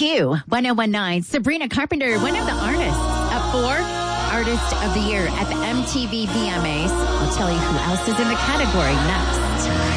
Q1019. Sabrina Carpenter, one of the artists, up for Artist of the Year at the MTV VMAs. I'll tell you who else is in the category next.